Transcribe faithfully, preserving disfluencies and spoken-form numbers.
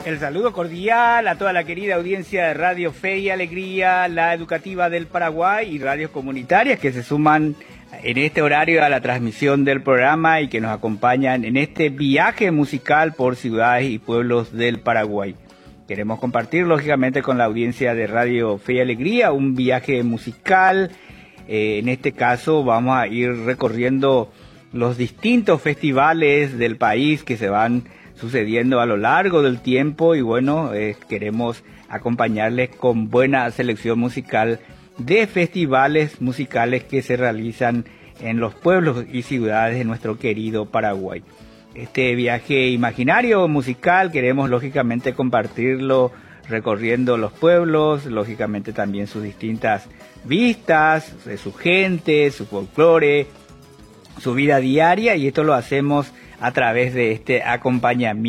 El saludo cordial a toda la querida audiencia de Radio Fe y Alegría, la educativa del Paraguay y radios comunitarias que se suman en este horario a la transmisión del programa y que nos acompañan en este viaje musical por ciudades y pueblos del Paraguay. Queremos compartir lógicamente con la audiencia de Radio Fe y Alegría un viaje musical. Eh, en este caso vamos a ir recorriendo los distintos festivales del país que se van sucediendo a lo largo del tiempo y bueno, eh, queremos acompañarles con buena selección musical de festivales musicales que se realizan en los pueblos y ciudades de nuestro querido Paraguay. Este viaje imaginario musical queremos lógicamente compartirlo recorriendo los pueblos, lógicamente también sus distintas vistas, su gente, su folclore, su vida diaria, y esto lo hacemos a través de este acompañamiento